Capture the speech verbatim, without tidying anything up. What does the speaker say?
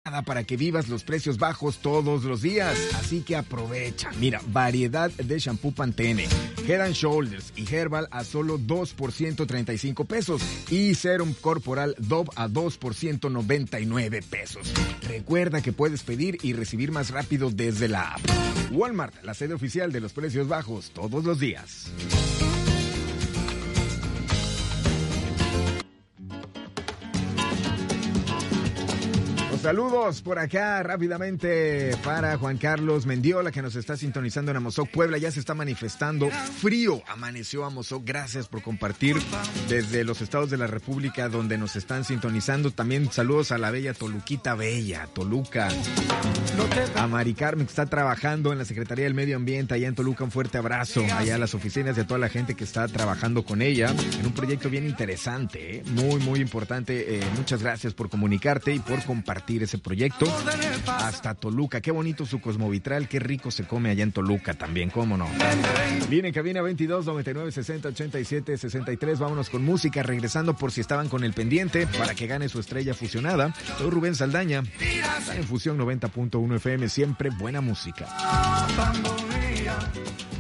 para que vivas los precios bajos todos los días. Así que aprovecha. Mira, variedad de shampoo Pantene, Head and Shoulders y Herbal a solo dos por ciento treinta y cinco pesos. Y Serum Corporal Dove a dos por ciento noventa y nueve pesos. Recuerda que puedes pedir y recibir más rápido desde la app. Walmart, la sede oficial de los precios bajos todos los días. Saludos por acá rápidamente para Juan Carlos Mendiola, que nos está sintonizando en Amozoc, Puebla. Ya se está manifestando frío. Amaneció Amozoc. Gracias por compartir desde los estados de la República donde nos están sintonizando. También saludos a la bella Toluquita Bella, Toluca. A Mari Carmen, que está trabajando en la Secretaría del Medio Ambiente allá en Toluca. Un fuerte abrazo allá a las oficinas y a toda la gente que está trabajando con ella en un proyecto bien interesante, ¿eh? Muy, muy importante. Eh, muchas gracias por comunicarte y por compartir ese proyecto hasta Toluca. Qué bonito su Cosmovitral, qué rico se come allá en Toluca también, cómo no. Viene en cabina veintidós, noventa y nueve, sesenta, ochenta y siete, sesenta y tres. Vámonos con música, regresando por si estaban con el pendiente para que gane su estrella fusionada. Soy Rubén Saldaña, está en Fusión noventa punto uno F M, siempre buena música.